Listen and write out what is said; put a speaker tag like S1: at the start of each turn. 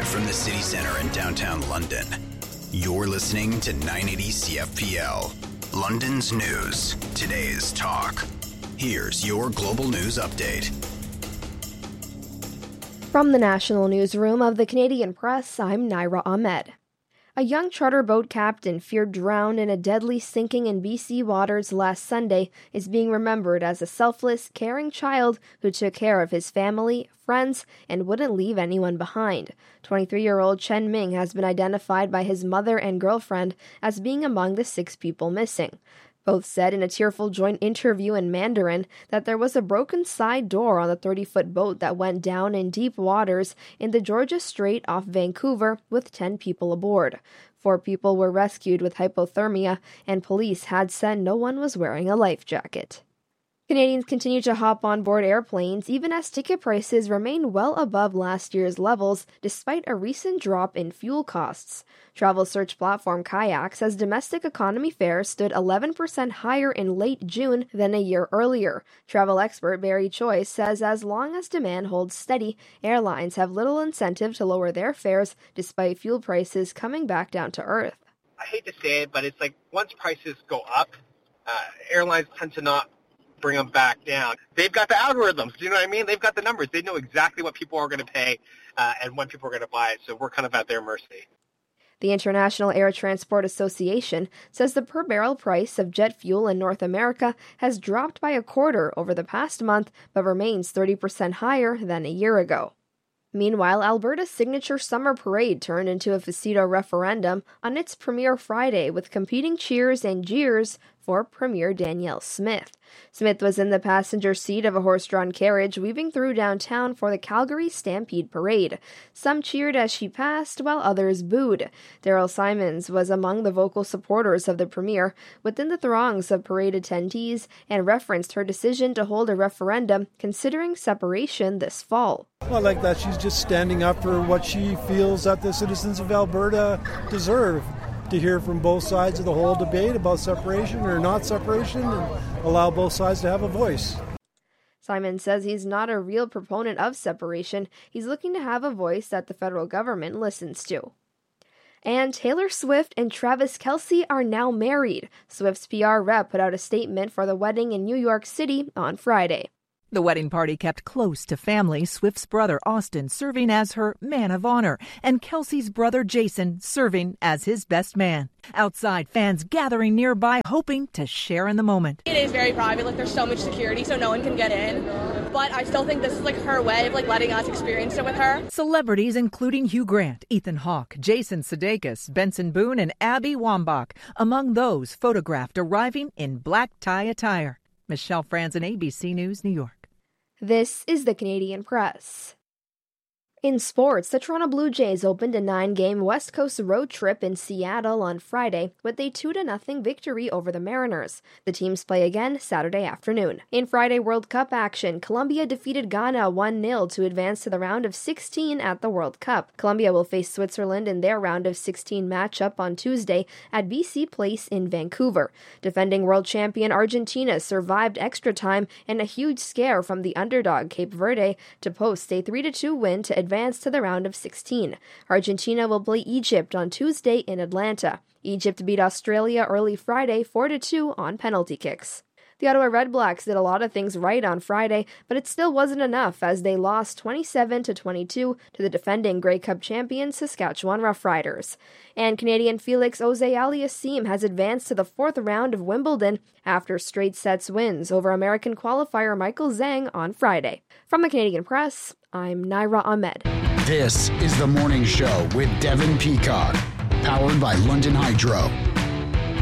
S1: Live from the city centre in downtown London, you're listening to 980 CFPL, London's news, today's talk. Here's your global news update.
S2: From the National Newsroom of the Canadian Press, I'm Naira Ahmed. A young charter boat captain feared drowned in a deadly sinking in BC waters last Sunday is being remembered as a selfless, caring child who took care of his family, friends, and wouldn't leave anyone behind. 23-year-old Chen Ming has been identified by his mother and girlfriend as being among the 6 people missing. Both said in a tearful joint interview in Mandarin that there was a broken side door on the 30-foot boat that went down in deep waters in the Georgia Strait off Vancouver with 10 people aboard. 4 people were rescued with hypothermia, and police had said no one was wearing a life jacket. Canadians continue to hop on board airplanes even as ticket prices remain well above last year's levels despite a recent drop in fuel costs. Travel search platform Kayak says domestic economy fares stood 11% higher in late June than a year earlier. Travel expert Barry Choi says as long as demand holds steady, airlines have little incentive to lower their fares despite fuel prices coming back down to earth.
S3: I hate to say it, but it's like once prices go up, airlines tend to not bring them back down. They've got the algorithms, do you know what I mean? They've got the numbers. They know exactly what people are going to pay and when people are going to buy it, so we're kind of at their mercy.
S2: The International Air Transport Association says the per-barrel price of jet fuel in North America has dropped by a quarter over the past month, but remains 30% higher than a year ago. Meanwhile, Alberta's signature summer parade turned into a Facito referendum on its premiere Friday with competing cheers and jeers for Premier Danielle Smith. Smith was in the passenger seat of a horse-drawn carriage weaving through downtown for the Calgary Stampede Parade. Some cheered as she passed, while others booed. Daryl Simons was among the vocal supporters of the Premier within the throngs of parade attendees and referenced her decision to hold a referendum considering separation this fall.
S4: Well, I like that she's just standing up for what she feels that the citizens of Alberta deserve. To hear from both sides of the whole debate about separation or not separation and allow both sides to have a voice.
S2: Simon says he's not a real proponent of separation. He's looking to have a voice that the federal government listens to. And Taylor Swift and Travis Kelce are now married. Swift's PR rep put out a statement for the wedding in New York City on Friday.
S5: The wedding party kept close to family, Swift's brother Austin serving as her man of honor, and Kelce's brother Jason serving as his best man. Outside, fans gathering nearby, hoping to share in the moment.
S6: It is very private, there's so much security, so no one can get in. But I still think this is her way of letting us experience it with her.
S5: Celebrities including Hugh Grant, Ethan Hawke, Jason Sudeikis, Benson Boone, and Abby Wambach, among those photographed arriving in black tie attire. Michelle Franzen, ABC News, New York.
S2: This is the Canadian Press. In sports, the Toronto Blue Jays opened a 9-game West Coast road trip in Seattle on Friday with a 2-0 victory over the Mariners. The teams play again Saturday afternoon. In Friday World Cup action, Colombia defeated Ghana 1-0 to advance to the round of 16 at the World Cup. Colombia will face Switzerland in their round of 16 matchup on Tuesday at BC Place in Vancouver. Defending world champion Argentina survived extra time and a huge scare from the underdog Cape Verde to post a 3-2 win to advance to the round of 16. Argentina will play Egypt on Tuesday in Atlanta. Egypt beat Australia early Friday 4-2 on penalty kicks. The Ottawa Redblacks did a lot of things right on Friday, but it still wasn't enough as they lost 27-22 to the defending Grey Cup champion Saskatchewan Roughriders. And Canadian Felix Auger-Aliassime has advanced to the 4th round of Wimbledon after straight sets wins over American qualifier Michael Zhang on Friday. From the Canadian Press, I'm Naira Ahmed.
S1: This is The Morning Show with Devin Peacock, powered by London Hydro.